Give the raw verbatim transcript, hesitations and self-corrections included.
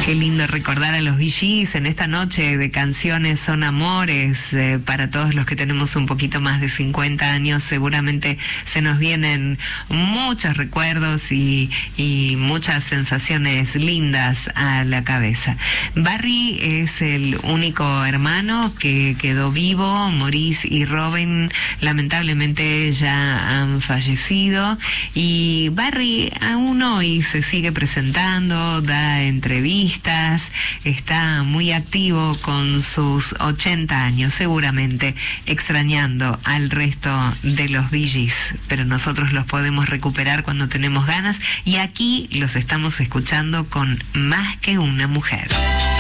Qué lindo recordar a los Bee Gees en esta noche de Canciones Son Amores. Eh, para todos los que tenemos un poquito más de cincuenta años, seguramente se nos vienen muchos recuerdos y, y muchas sensaciones lindas a la cabeza. Barry es el único hermano que quedó vivo. Maurice y Robin lamentablemente ya han fallecido, y Barry aún hoy se sigue presentando, da entrevistas, está muy activo con sus ochenta años, seguramente extrañando al resto de los Bee Gees, pero nosotros los podemos recuperar cuando tenemos ganas, y aquí los estamos escuchando con Más que una mujer.